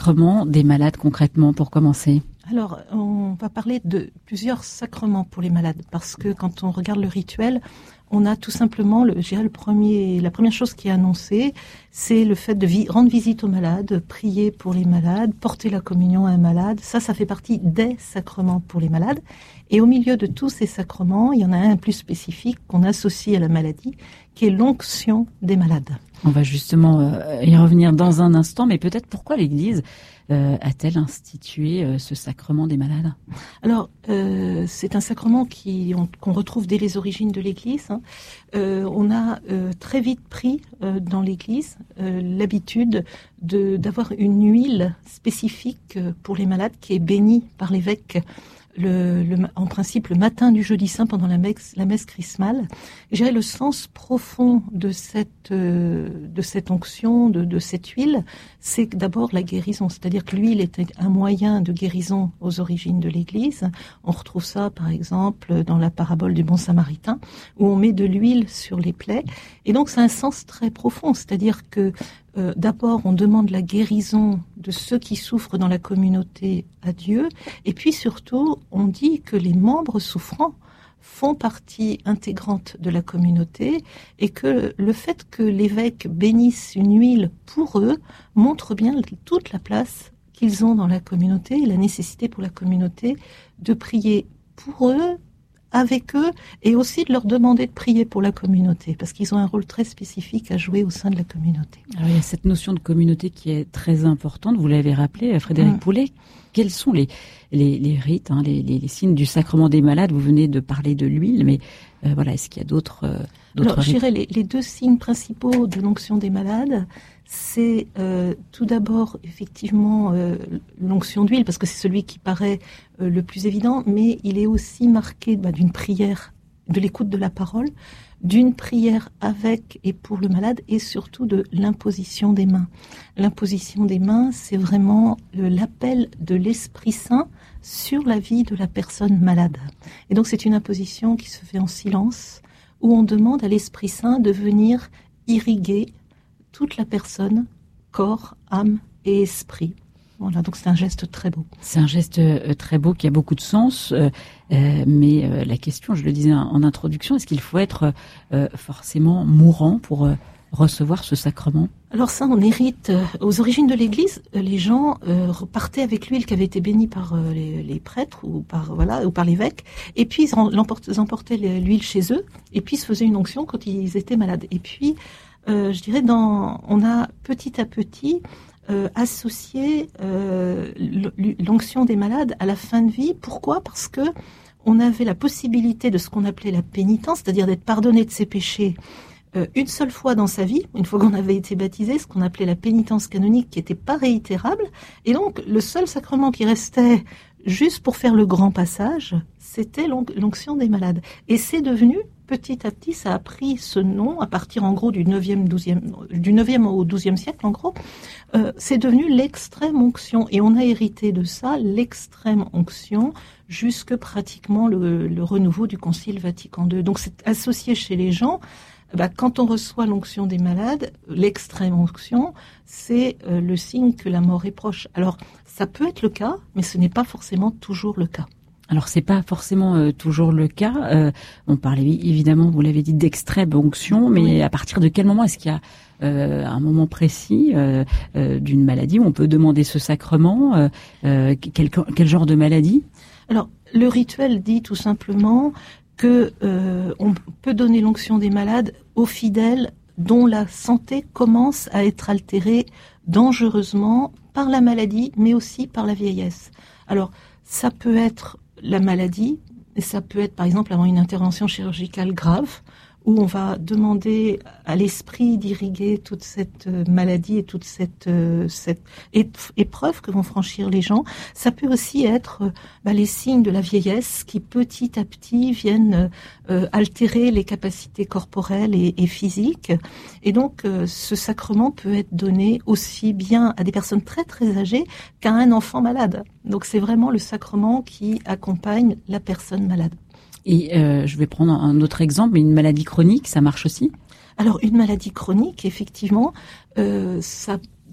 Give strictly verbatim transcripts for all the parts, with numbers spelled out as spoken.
sacrement des malades concrètement pour commencer? Alors, on va parler de plusieurs sacrements pour les malades, parce que quand on regarde le rituel, on a tout simplement, le, je dirais le premier, la première chose qui est annoncée, c'est le fait de vi- rendre visite aux malades, prier pour les malades, porter la communion à un malade. Ça, ça fait partie des sacrements pour les malades. Et au milieu de tous ces sacrements, il y en a un plus spécifique qu'on associe à la maladie, qui est l'onction des malades. On va justement euh, y revenir dans un instant, mais peut-être pourquoi l'Église euh, a-t-elle institué euh, ce sacrement des malades? Alors, euh, c'est un sacrement qui, on, qu'on retrouve dès les origines de l'Église. Hein. Euh, on a euh, très vite pris euh, dans l'Église euh, l'habitude de, d'avoir une huile spécifique pour les malades qui est bénie par l'évêque. Le, le, en principe, le matin du jeudi saint pendant la messe, la messe chrismale. J'ai le sens profond de cette, euh, de cette onction, de, de cette huile, c'est d'abord la guérison. C'est-à-dire que l'huile était un moyen de guérison aux origines de l'Église. On retrouve ça, par exemple, dans la parabole du bon samaritain, où on met de l'huile sur les plaies. Et donc, c'est un sens très profond. C'est-à-dire que Euh, d'abord, on demande la guérison de ceux qui souffrent dans la communauté à Dieu. Et puis surtout, on dit que les membres souffrants font partie intégrante de la communauté et que le fait que l'évêque bénisse une huile pour eux montre bien toute la place qu'ils ont dans la communauté et la nécessité pour la communauté de prier pour eux, avec eux, et aussi de leur demander de prier pour la communauté, parce qu'ils ont un rôle très spécifique à jouer au sein de la communauté. Alors, il y a cette notion de communauté qui est très importante, vous l'avez rappelé, Frédéric mmh. Poulet. Quels sont les, les, les rites, hein, les, les, les signes du sacrement des malades? Vous venez de parler de l'huile, mais euh, voilà, est-ce qu'il y a d'autres, euh, d'autres Alors, rites? Je dirais les, les deux signes principaux de l'onction des malades, c'est euh, tout d'abord effectivement euh, l'onction d'huile, parce que c'est celui qui paraît euh, le plus évident, mais il est aussi marqué bah, d'une prière, de l'écoute de la parole, d'une prière avec et pour le malade, et surtout de l'imposition des mains. L'imposition des mains, c'est vraiment euh, l'appel de l'Esprit Saint sur la vie de la personne malade. Et donc c'est une imposition qui se fait en silence, où on demande à l'Esprit Saint de venir irriguer toute la personne, corps, âme et esprit. Voilà, donc c'est un geste très beau. C'est un geste euh, très beau qui a beaucoup de sens, euh, euh, mais euh, la question, je le disais en, en introduction, est-ce qu'il faut être euh, forcément mourant pour euh, recevoir ce sacrement? Alors ça, on hérite. Euh, aux origines de l'Église, euh, les gens euh, repartaient avec l'huile qui avait été bénie par euh, les, les prêtres ou par voilà ou par l'évêque, et puis ils, emportaient, ils emportaient l'huile chez eux, et puis ils se faisaient une onction quand ils étaient malades. Et puis Euh, je dirais, dans, on a petit à petit euh, associé euh, l'onction des malades à la fin de vie. Pourquoi ? Parce que on avait la possibilité de ce qu'on appelait la pénitence, c'est-à-dire d'être pardonné de ses péchés euh, une seule fois dans sa vie, une fois qu'on avait été baptisé, ce qu'on appelait la pénitence canonique, qui n'était pas réitérable. Et donc, le seul sacrement qui restait juste pour faire le grand passage, c'était l'onction des malades. Et c'est devenu, petit à petit, ça a pris ce nom à partir en gros du neuvième, douzième, du neuvième au douzième siècle en gros. Euh, c'est devenu l'extrême onction et on a hérité de ça l'extrême onction jusque pratiquement le, le renouveau du Concile Vatican deux. Donc c'est associé chez les gens. Bah, quand on reçoit l'onction des malades, l'extrême onction, c'est euh, le signe que la mort est proche. Alors ça peut être le cas, mais ce n'est pas forcément toujours le cas. Alors c'est pas forcément euh, toujours le cas. Euh, on parlait évidemment, vous l'avez dit, d'extrême onction, mais oui. À partir de quel moment est-ce qu'il y a euh, un moment précis euh, euh, d'une maladie où on peut demander ce sacrement euh, euh, quel, quel genre de maladie? Alors le rituel dit tout simplement que euh, on peut donner l'onction des malades aux fidèles dont la santé commence à être altérée dangereusement par la maladie, mais aussi par la vieillesse. Alors ça peut être la maladie, et ça peut être par exemple avant une intervention chirurgicale grave, où on va demander à l'esprit d'irriguer toute cette maladie et toute cette, euh, cette épreuve que vont franchir les gens. Ça peut aussi être bah, les signes de la vieillesse qui petit à petit viennent euh, altérer les capacités corporelles et, et physiques. Et donc euh, ce sacrement peut être donné aussi bien à des personnes très très âgées qu'à un enfant malade. Donc c'est vraiment le sacrement qui accompagne la personne malade. Et euh, je vais prendre un autre exemple, mais une maladie chronique, ça marche aussi ? Alors, une maladie chronique, effectivement, euh, ça,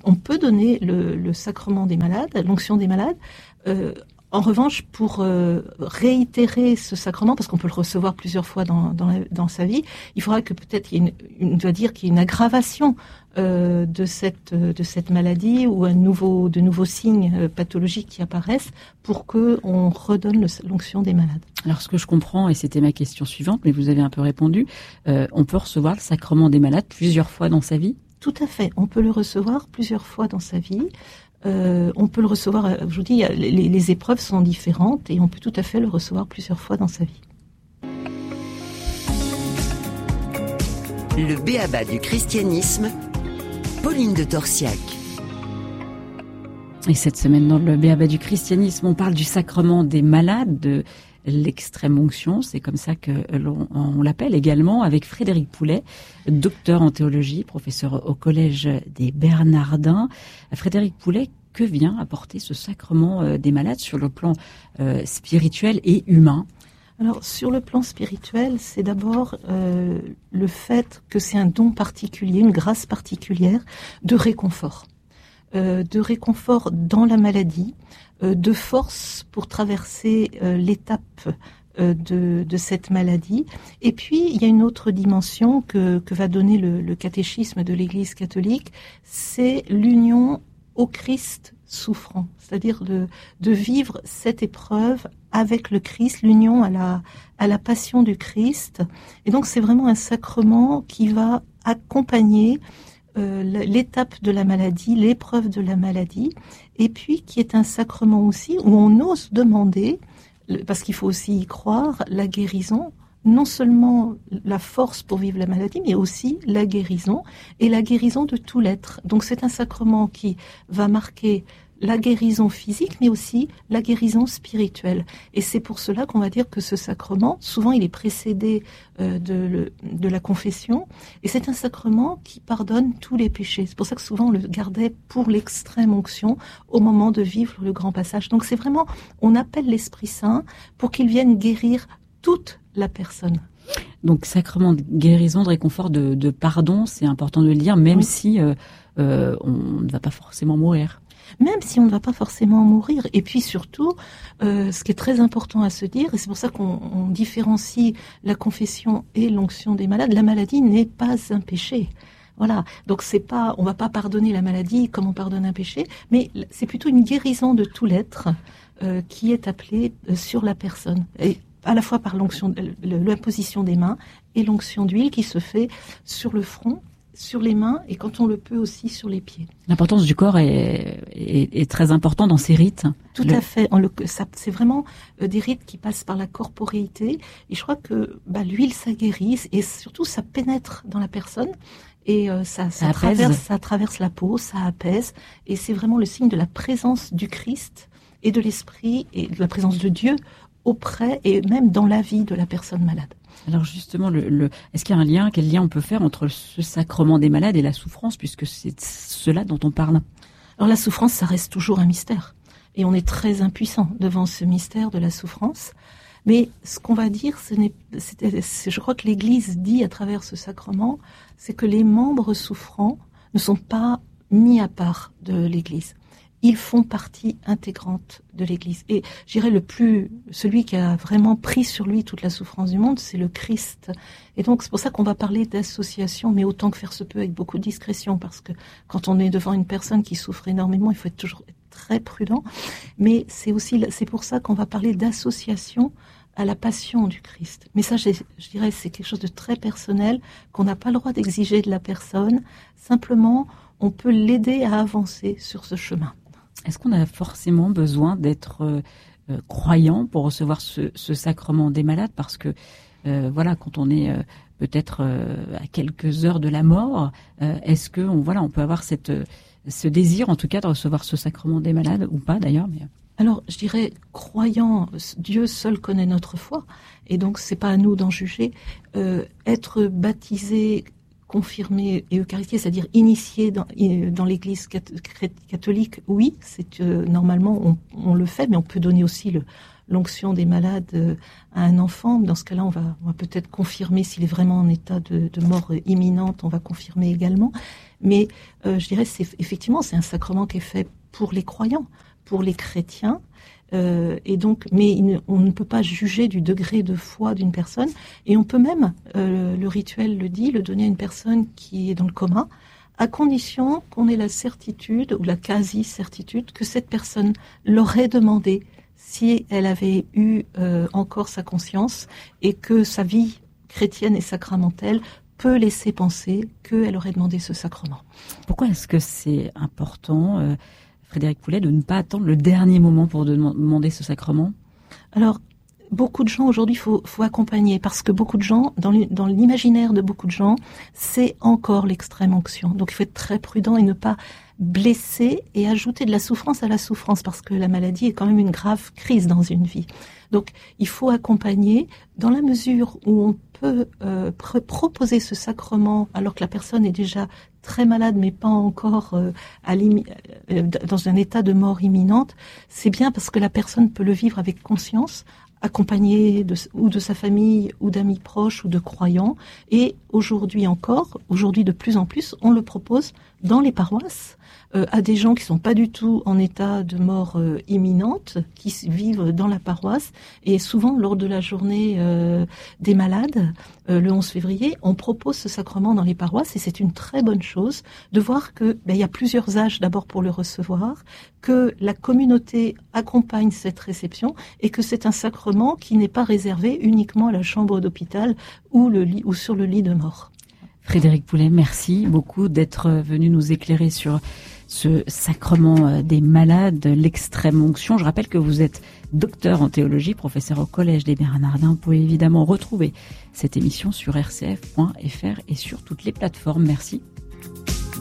on peut donner le, le sacrement des malades, l'onction des malades. Euh, En revanche, pour euh, réitérer ce sacrement, parce qu'on peut le recevoir plusieurs fois dans, dans, la, dans sa vie, il faudra que peut-être il y ait une, on doit dire qu'il y ait une aggravation euh, de cette de cette maladie ou un nouveau de nouveaux signes euh, pathologiques qui apparaissent pour que on redonne le, l'onction des malades. Alors, ce que je comprends, et c'était ma question suivante, mais vous avez un peu répondu, euh, on peut recevoir le sacrement des malades plusieurs fois dans sa vie ? Tout à fait. On peut le recevoir plusieurs fois dans sa vie. Euh, on peut le recevoir, je vous dis, les, les épreuves sont différentes et on peut tout à fait le recevoir plusieurs fois dans sa vie. Le b.a.-ba du christianisme, Pauline de Torsiac. Et cette semaine, dans le b.a.-ba du christianisme, on parle du sacrement des malades, de l'extrême onction, c'est comme ça que l'on on l'appelle également, avec Frédéric Poulet, docteur en théologie, professeur au Collège des Bernardins. Frédéric Poulet, que vient apporter ce sacrement des malades sur le plan euh, spirituel et humain ? Alors, sur le plan spirituel, c'est d'abord euh, le fait que c'est un don particulier, une grâce particulière de réconfort. Euh, de réconfort dans la maladie, euh, de force pour traverser euh, l'étape euh, de, de cette maladie. Et puis, il y a une autre dimension que, que va donner le, le catéchisme de l'Église catholique, c'est l'union au Christ souffrant, c'est-à-dire de, de vivre cette épreuve avec le Christ, l'union à la, à la passion du Christ. Et donc, c'est vraiment un sacrement qui va accompagner Euh, l'étape de la maladie, l'épreuve de la maladie, et puis qui est un sacrement aussi où on ose demander, parce qu'il faut aussi y croire, la guérison, non seulement la force pour vivre la maladie, mais aussi la guérison, et la guérison de tout l'être. Donc c'est un sacrement qui va marquer la guérison physique, mais aussi la guérison spirituelle. Et c'est pour cela qu'on va dire que ce sacrement, souvent il est précédé euh, de, le, de la confession, et c'est un sacrement qui pardonne tous les péchés. C'est pour ça que souvent on le gardait pour l'extrême onction au moment de vivre le grand passage. Donc c'est vraiment, on appelle l'Esprit Saint pour qu'il vienne guérir toute la personne. Donc sacrement de guérison, de réconfort, de, de pardon, c'est important de le dire, même oui. si euh, euh, on ne va pas forcément mourir. Même si on ne va pas forcément mourir. Et puis surtout, euh, ce qui est très important à se dire, et c'est pour ça qu'on on différencie la confession et l'onction des malades, la maladie n'est pas un péché. Voilà. Donc c'est pas, on va pas pardonner la maladie comme on pardonne un péché, mais c'est plutôt une guérison de tout l'être euh, qui est appelée euh, sur la personne. Et à la fois par l'onction, l'imposition des mains et l'onction d'huile qui se fait sur le front, sur les mains et quand on le peut aussi sur les pieds. L'importance du corps est, est, est très importante dans ces rites. Tout le... à fait. On le, ça, c'est vraiment euh, des rites qui passent par la corporéité. Et je crois que bah, l'huile, ça guérit et surtout ça pénètre dans la personne et euh, ça, ça, ça, traverse, ça traverse la peau, ça apaise. Et c'est vraiment le signe de la présence du Christ et de l'Esprit et de la présence de Dieu auprès et même dans la vie de la personne malade. Alors justement, le, le, est-ce qu'il y a un lien, quel lien on peut faire entre ce sacrement des malades et la souffrance, puisque c'est cela dont on parle ? Alors la souffrance, ça reste toujours un mystère. Et on est très impuissant devant ce mystère de la souffrance. Mais ce qu'on va dire, ce n'est, c'est, c'est, je crois que l'Église dit à travers ce sacrement, c'est que les membres souffrants ne sont pas mis à part de l'Église. Ils font partie intégrante de l'Église. Et je dirais le plus, celui qui a vraiment pris sur lui toute la souffrance du monde, c'est le Christ. Et donc c'est pour ça qu'on va parler d'association, mais autant que faire se peut avec beaucoup de discrétion, parce que quand on est devant une personne qui souffre énormément, il faut être toujours très prudent. Mais c'est aussi, c'est pour ça qu'on va parler d'association à la passion du Christ. Mais ça, je, je dirais, c'est quelque chose de très personnel, qu'on n'a pas le droit d'exiger de la personne. Simplement, on peut l'aider à avancer sur ce chemin. Est-ce qu'on a forcément besoin d'être euh, euh, croyant pour recevoir ce, ce sacrement des malades ? Parce que, euh, voilà, quand on est euh, peut-être euh, à quelques heures de la mort, euh, est-ce que, on, voilà, on peut avoir cette, ce désir, en tout cas, de recevoir ce sacrement des malades, ou pas d'ailleurs mais... Alors, je dirais, croyant, Dieu seul connaît notre foi, et donc c'est pas à nous d'en juger. Euh, être baptisé, confirmé et eucharistique, c'est-à-dire initié dans, dans l'Église catholique, oui, c'est euh, normalement on, on le fait, mais on peut donner aussi le, l'onction des malades euh, à un enfant. Dans ce cas-là, on va, on va peut-être confirmer s'il est vraiment en état de, de mort imminente. On va confirmer également. Mais euh, je dirais, c'est effectivement, c'est un sacrement qui est fait pour les croyants, pour les chrétiens. Euh, et donc, mais il, on ne peut pas juger du degré de foi d'une personne. Et on peut même, euh, le rituel le dit, le donner à une personne qui est dans le coma, à condition qu'on ait la certitude ou la quasi-certitude que cette personne l'aurait demandé si elle avait eu euh, encore sa conscience et que sa vie chrétienne et sacramentelle peut laisser penser qu'elle aurait demandé ce sacrement. Pourquoi est-ce que c'est important, euh, Frédéric Poulet, de ne pas attendre le dernier moment pour demander ce sacrement ? Alors, beaucoup de gens aujourd'hui, il faut, faut accompagner, parce que beaucoup de gens, dans, dans l'imaginaire de beaucoup de gens, c'est encore l'extrême onction. Donc il faut être très prudent et ne pas blesser et ajouter de la souffrance à la souffrance, parce que la maladie est quand même une grave crise dans une vie. Donc il faut accompagner dans la mesure où on peut euh, pr- proposer ce sacrement alors que la personne est déjà très malade mais pas encore euh, à l'imi- euh, dans un état de mort imminente. C'est bien parce que la personne peut le vivre avec conscience, accompagné de, ou de sa famille, ou d'amis proches, ou de croyants. Et aujourd'hui encore, aujourd'hui de plus en plus, on le propose dans les paroisses, euh, à des gens qui sont pas du tout en état de mort euh, imminente, qui vivent dans la paroisse. Et souvent, lors de la journée euh, des malades, euh, le onze février, on propose ce sacrement dans les paroisses, et c'est une très bonne chose de voir que ben, il y a plusieurs âges d'abord pour le recevoir, que la communauté accompagne cette réception, et que c'est un sacrement qui n'est pas réservé uniquement à la chambre d'hôpital ou, le lit, ou sur le lit de mort. Frédéric Poulet, merci beaucoup d'être venu nous éclairer sur ce sacrement des malades, l'extrême onction. Je rappelle que vous êtes docteur en théologie, professeur au Collège des Bernardins. Vous pouvez évidemment retrouver cette émission sur r c f point f r et sur toutes les plateformes. Merci.